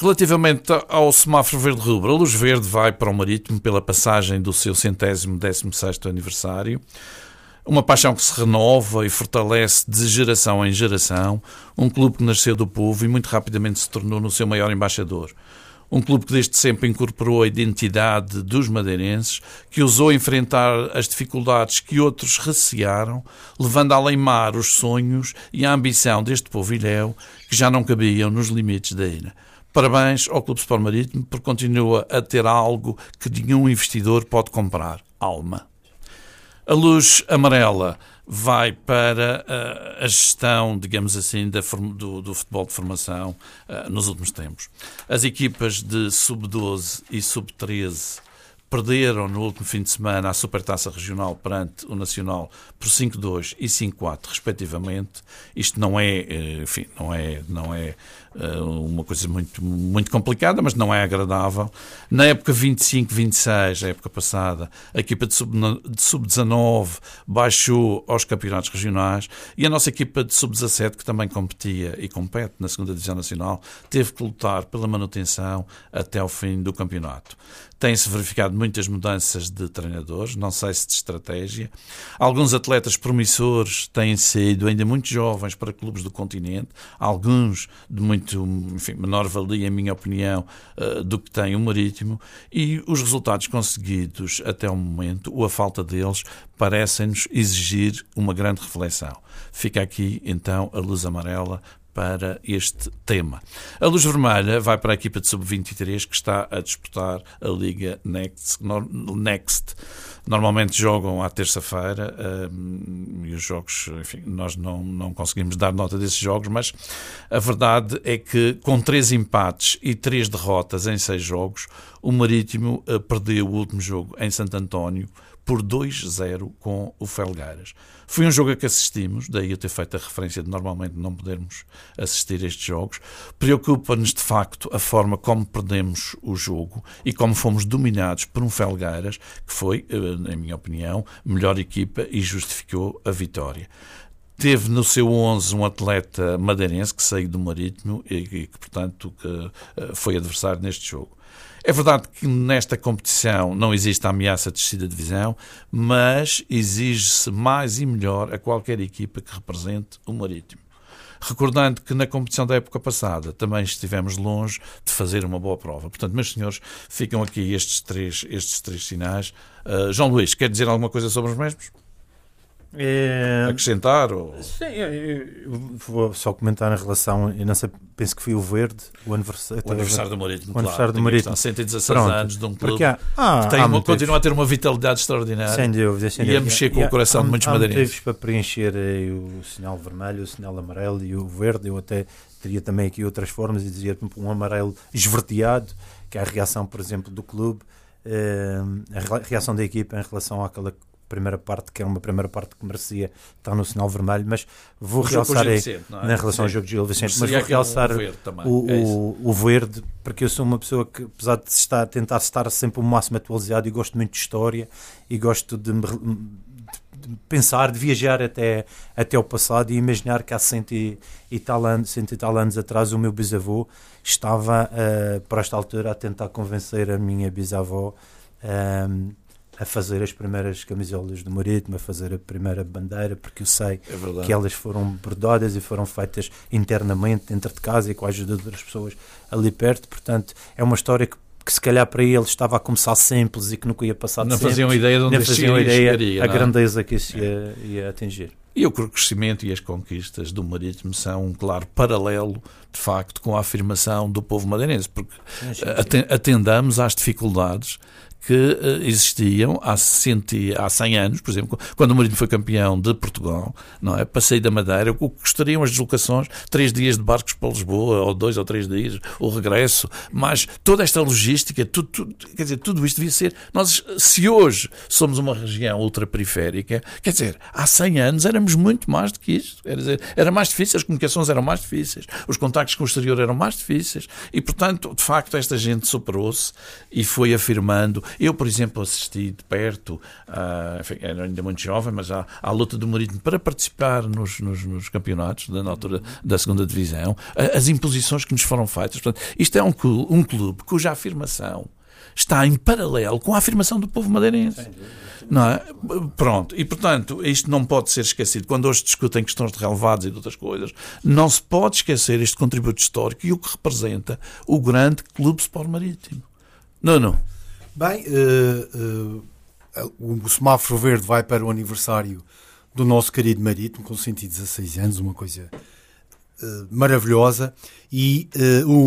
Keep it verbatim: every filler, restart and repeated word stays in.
Relativamente ao semáforo verde-rubro, a luz verde vai para o Marítimo pela passagem do seu centésimo décimo sexto aniversário. Uma paixão que se renova e fortalece de geração em geração. Um clube que nasceu do povo e muito rapidamente se tornou no seu maior embaixador. Um clube que desde sempre incorporou a identidade dos madeirenses, que ousou enfrentar as dificuldades que outros recearam, levando a leimar os sonhos e a ambição deste povo ilhéu, que já não cabiam nos limites da ilha. Parabéns ao Clube Sport Marítimo, porque continua a ter algo que nenhum investidor pode comprar: alma. A luz amarela vai para uh, a gestão, digamos assim, da, do, do futebol de formação uh, nos últimos tempos. As equipas de sub doze e sub treze perderam no último fim de semana a Supertaça Regional perante o Nacional por cinco dois e cinco quatro, respectivamente. Isto não é, enfim, não é, não é uma coisa muito, muito complicada, mas não é agradável. Na época vinte e cinco vinte e seis, a época passada, a equipa de sub dezanove baixou aos campeonatos regionais e a nossa equipa de sub dezassete, que também competia e compete na segunda Divisão Nacional, teve que lutar pela manutenção até ao fim do campeonato. Têm-se verificado muitas mudanças de treinadores, não sei se de estratégia. Alguns atletas promissores têm saído ainda muito jovens para clubes do continente, alguns de muito, enfim, menor valia, em minha opinião, do que tem o Marítimo, e os resultados conseguidos até o momento, ou a falta deles, parecem-nos exigir uma grande reflexão. Fica aqui, então, a luz amarela para este tema. A luz vermelha vai para a equipa de sub vinte e três, que está a disputar a Liga Next. Next. Normalmente jogam à terça-feira um, e os jogos, enfim, nós não, não conseguimos dar nota desses jogos, mas a verdade é que com três empates e três derrotas em seis jogos, o Marítimo uh, perdeu o último jogo em Santo António por dois a zero com o Felgueiras. Foi um jogo a que assistimos, daí eu ter feito a referência de normalmente não podermos assistir a estes jogos. Preocupa-nos de facto a forma como perdemos o jogo e como fomos dominados por um Felgueiras, que foi, na minha opinião, melhor equipa e justificou a vitória. Teve no seu onze um atleta madeirense que saiu do Marítimo e que, portanto, que foi adversário neste jogo. É verdade que nesta competição não existe a ameaça de descida de divisão, mas exige-se mais e melhor a qualquer equipa que represente o Marítimo. Recordando que na competição da época passada também estivemos longe de fazer uma boa prova. Portanto, meus senhores, ficam aqui estes três, estes três sinais. Uh, João Luís, quer dizer alguma coisa sobre os mesmos? É... Acrescentar? Ou... Sim, eu vou só comentar em relação, eu não sei, penso que foi o Verde, o aniversário, o aniversário do Marítimo, o aniversário do Marítimo, cento e dezasseis anos de um clube há, ah, que tem uma, continua a ter uma vitalidade extraordinária, sem dúvida, sem e a mexer com há, o coração há, de muitos madeirenses. Há motivos para preencher aí o sinal vermelho, o sinal amarelo e o verde. Eu até teria também aqui outras formas e dizia um amarelo esverdeado, que é a reação, por exemplo, do clube, a reação da equipa em relação àquela primeira parte, que é uma primeira parte que merecia estar no sinal vermelho, mas vou o realçar aí, Vicente, é? Na relação Sim. ao jogo de Gil Vicente, mas vou realçar o verde, o, é o, o verde, porque eu sou uma pessoa que, apesar de estar, tentar estar sempre o máximo atualizado, e gosto muito de história e gosto de, de pensar, de viajar até, até o passado e imaginar que há cento e, e, tal anos, cento e tal anos atrás o meu bisavô estava, uh, para esta altura, a tentar convencer a minha bisavó uh, a fazer as primeiras camisolas do Marítimo, a fazer a primeira bandeira, porque eu sei é que elas foram bordadas e foram feitas internamente dentro de casa e com a ajuda de outras pessoas ali perto. Portanto, é uma história que, que se calhar para ele estava a começar simples e que nunca ia passar de não simples. Faziam ideia de onde não faziam ideia chegaria, a não? grandeza que isso ia, ia atingir. E o crescimento e as conquistas do Marítimo são um claro paralelo, de facto, com a afirmação do povo madeirense, porque atendamos às dificuldades que existiam há, cento, há cem anos, por exemplo, quando o Marítimo foi campeão de Portugal, não é? Passei da Madeira, o que custariam as deslocações, três dias de barcos para Lisboa, ou dois ou três dias, o regresso, mas toda esta logística, tudo, tudo, quer dizer, tudo isto devia ser, nós, se hoje somos uma região ultraperiférica, quer dizer, há cem anos éramos muito mais do que isto, quer dizer, era mais difícil, as comunicações eram mais difíceis, os contactos contactos com o exterior eram mais difíceis e, portanto, de facto, esta gente superou-se e foi afirmando. Eu, por exemplo, assisti de perto, uh, enfim, era ainda muito jovem, mas à, à luta do Marítimo para participar nos, nos, nos campeonatos da, na altura da segunda divisão, as imposições que nos foram feitas. Portanto, isto é um clube, um clube cuja afirmação está em paralelo com a afirmação do povo madeirense. Não é? Pronto, e portanto isto não pode ser esquecido. Quando hoje discutem questões de relevados e de outras coisas, não se pode esquecer este contributo histórico e o que representa o grande Clube Sport Marítimo. Não, não. Bem, uh, uh, o semáforo verde vai para o aniversário do nosso querido Marítimo, com cento e dezasseis anos, uma coisa uh, maravilhosa, e uh, o